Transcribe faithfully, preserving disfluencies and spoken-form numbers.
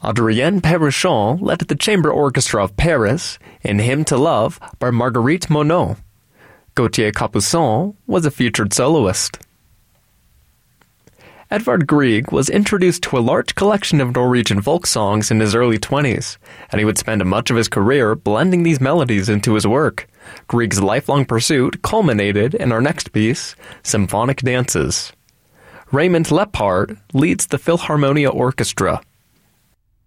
Adrien Perrichon led the Chamber Orchestra of Paris in Hymn to Love by Marguerite Monod. Gauthier Capuçon was a featured soloist. Edvard Grieg was introduced to a large collection of Norwegian folk songs in his early twenties, and he would spend much of his career blending these melodies into his work. Grieg's lifelong pursuit culminated in our next piece, Symphonic Dances. Raymond Leppard leads the Philharmonia Orchestra.